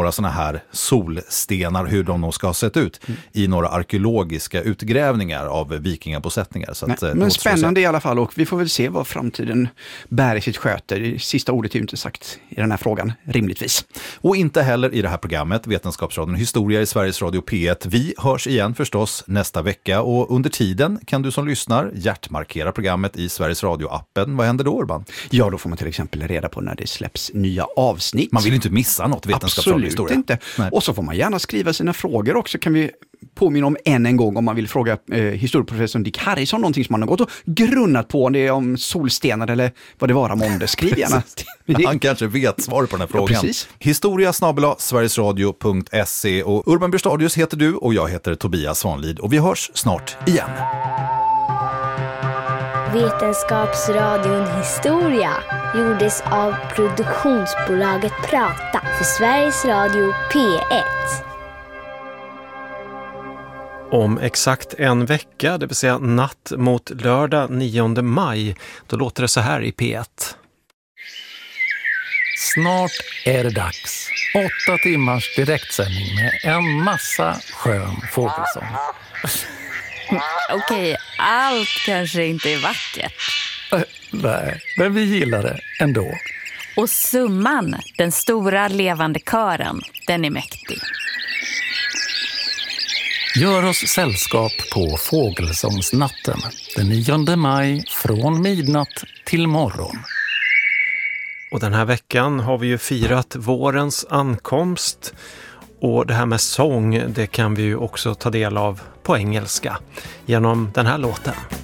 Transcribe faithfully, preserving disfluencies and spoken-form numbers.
några såna här solstenar, hur de nog ska ha sett ut mm. i några arkeologiska utgrävningar av vikingabosättningar. Så att, men men spännande i alla fall, och vi får väl se vad framtiden bär i sitt sköter. Sista ordet är ju inte sagt i den här frågan, rimligtvis. Och inte heller i det här programmet, Vetenskapsradion Historia i Sveriges Radio P ett. Vi hörs igen förstås nästa vecka, och under tiden kan du som lyssnar hjärtmarkera programmet i Sveriges Radio-appen. Vad händer då, Urban? Ja, då får man till exempel reda på när det släpps nya avsnitt. Man vill inte missa något Vetenskapsradion Historia. Absolut inte. Nej. Och så får man gärna skriva sina frågor också, kan vi påminna om än en gång om man vill fråga eh, historieprofessorn Dick Harrison någonting som man har gått och grunnat på, om det är om solstenar eller vad det var om det. Skriv gärna. Han kanske vet svar på den här frågan. Ja, precis. Historia snabel-a sverigesradio punkt se, och Urban Bürstadius heter du och jag heter Tobias Svanlid, och vi hörs snart igen. Vetenskapsradion Historia gjordes av produktionsbolaget Prata för Sveriges Radio P ett. Om exakt en vecka, det vill säga natt mot lördag nionde maj, då låter det så här i P ett. Snart är det dags. Åtta timmars direktsändning med en massa skön fågelsång. Okej, allt kanske inte är vackert. Äh, nej, men vi gillar det ändå. Och summan, den stora levande kören, den är mäktig. Gör oss sällskap på Fågelsångsnatten den nionde maj från midnatt till morgon. Och den här veckan har vi ju firat vårens ankomst, och det här med sång, det kan vi ju också ta del av på engelska genom den här låten.